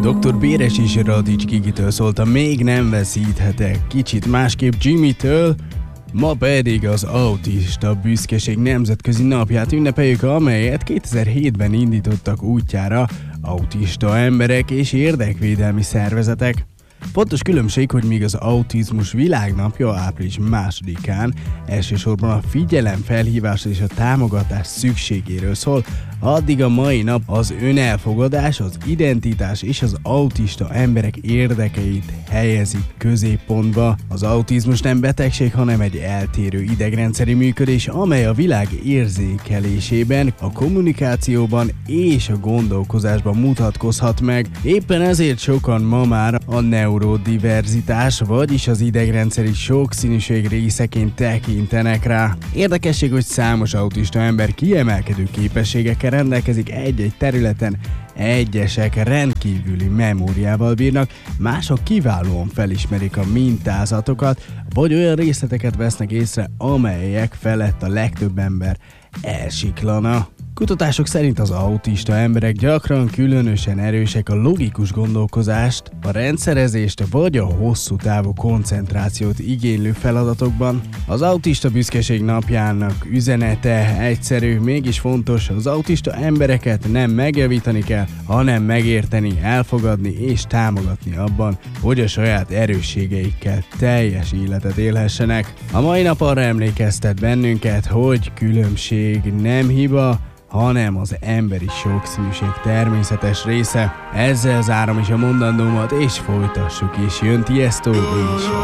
Dr. Béres és Radics Gigitől szólt a Még nem veszíthetek, kicsit másképp Jimmytől. Ma pedig az Autista Büszkeség Nemzetközi Napját ünnepeljük, amelyet 2007-ben indítottak útjára autista emberek és érdekvédelmi szervezetek. Fontos különbség, hogy míg az autizmus világnapja április 2-án elsősorban a figyelemfelhívás és a támogatás szükségéről szól, addig a mai nap az önelfogadás, az identitás és az autista emberek érdekeit helyezik középpontba. Az autizmus nem betegség, hanem egy eltérő idegrendszeri működés, amely a világ érzékelésében, a kommunikációban és a gondolkozásban mutatkozhat meg. Éppen ezért sokan ma már a neurodiverzitás, vagyis az idegrendszeri sokszínűség részeként tekintenek rá. Érdekesség, hogy számos autista ember kiemelkedő képességekkel rendelkezik egy-egy területen, egyesek rendkívüli memóriával bírnak, mások kiválóan felismerik a mintázatokat, vagy olyan részleteket vesznek észre, amelyek felett a legtöbb ember elsiklana. Kutatások szerint az autista emberek gyakran különösen erősek a logikus gondolkozást, a rendszerezést vagy a hosszú távú koncentrációt igénylő feladatokban. Az Autista Büszkeség Napjának üzenete egyszerű, mégis fontos: az autista embereket nem megjavítani kell, hanem megérteni, elfogadni és támogatni abban, hogy a saját erősségeikkel teljes életet élhessenek. A mai nap arra emlékeztet bennünket, hogy különbség nem hiba, hanem az emberi sokszínűség természetes része. Ezzel zárom is a mondandómat, és folytassuk is. Jön Tiesto és